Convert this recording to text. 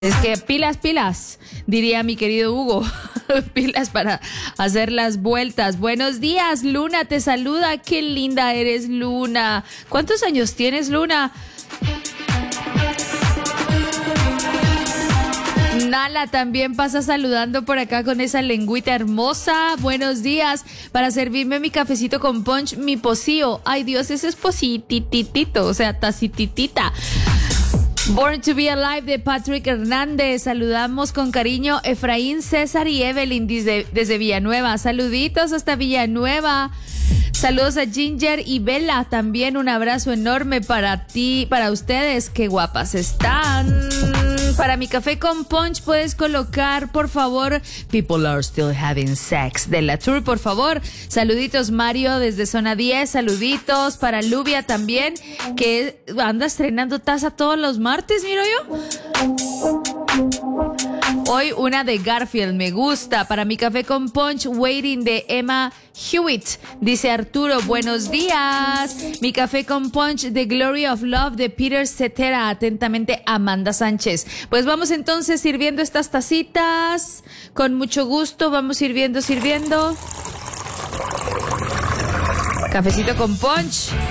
Es que pilas, diría mi querido Hugo. Pilas para hacer las vueltas. Buenos días, Luna, te saluda. Qué linda eres, Luna. ¿Cuántos años tienes, Luna? Nala también pasa saludando por acá con esa lengüita hermosa. Buenos días. Para servirme mi cafecito con punch, mi pocillo. Ay, Dios, ese es posititito, o sea, tacititita. Born to be Alive de Patrick Hernández. Saludamos con cariño Efraín, César y Evelyn desde Villanueva. Saluditos hasta Villanueva. Saludos a Ginger y Bella. También un abrazo enorme para ti, para ustedes. Qué guapas están. Para mi café con punch puedes colocar, por favor, People Are Still Having Sex de La Tour, por favor. Saluditos, Mario, desde Zona 10. Saluditos para Lubia también, que anda estrenando taza todos los martes, miro yo. Hoy una de Garfield, me gusta. Para mi café con punch, Waiting de Emma Hewitt. Dice Arturo, buenos días. Mi café con punch, The Glory of Love de Peter Cetera. Atentamente, Amanda Sánchez. Pues vamos entonces sirviendo estas tacitas. Con mucho gusto, vamos sirviendo. Cafecito con punch.